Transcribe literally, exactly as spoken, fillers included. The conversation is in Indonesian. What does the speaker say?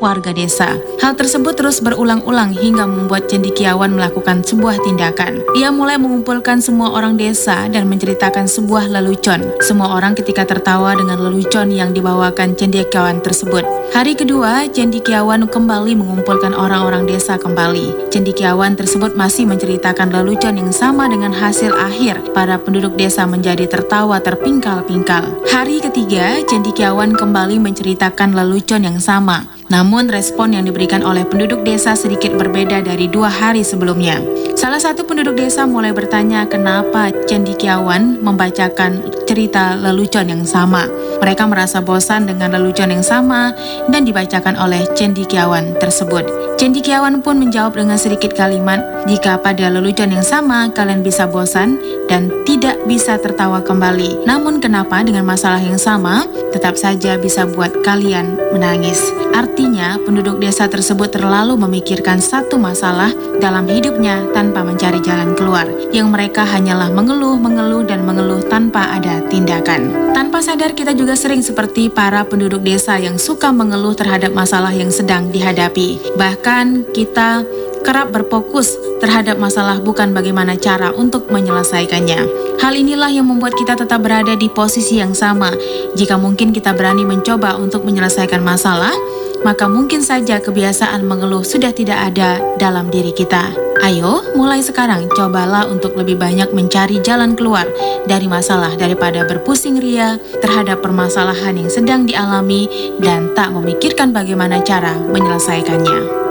warga desa. Hal tersebut terus berulang-ulang hingga membuat cendekiawan melakukan sebuah tindakan. Ia mulai mengumpulkan semua orang desa dan menceritakan sebuah lelucon. Semua orang ketika tertawa dengan lelucon yang dibawakan cendekiawan tersebut. Hari kedua, cendekiawan kembali mengumpulkan orang-orang desa kembali. Cendekiawan tersebut masih menceritakan lelucon yang sama dengan hasil akhir para penduduk desa menjadi tertawa terpingkal-pingkal. Hari ketiga, cendekiawan kembali menceritakan lelucon yang sama. Namun respon yang diberikan oleh penduduk desa sedikit berbeda dari dua hari sebelumnya. Salah satu penduduk desa mulai bertanya kenapa cendekiawan membacakan cerita lelucon yang sama. Mereka merasa bosan dengan lelucon yang sama dan dibacakan oleh cendekiawan tersebut. Cendekiawan pun menjawab dengan sedikit kalimat, jika pada lelucon yang sama kalian bisa bosan dan tidak bisa tertawa kembali. Namun kenapa dengan masalah yang sama tetap saja bisa buat kalian menangis? Artinya penduduk desa tersebut terlalu memikirkan satu masalah dalam hidupnya tanpa mencari jalan keluar. Yang mereka hanyalah mengeluh, mengeluh, dan mengeluh tanpa ada tindakan. Tanpa sadar kita juga sering seperti para penduduk desa yang suka mengeluh terhadap masalah yang sedang dihadapi. Bahkan kita kerap berfokus terhadap masalah bukan bagaimana cara untuk menyelesaikannya. Hal inilah yang membuat kita tetap berada di posisi yang sama. Jika mungkin kita berani mencoba untuk menyelesaikan masalah, maka mungkin saja kebiasaan mengeluh sudah tidak ada dalam diri kita. Ayo, mulai sekarang cobalah untuk lebih banyak mencari jalan keluar dari masalah daripada berpusing ria terhadap permasalahan yang sedang dialami dan tak memikirkan bagaimana cara menyelesaikannya.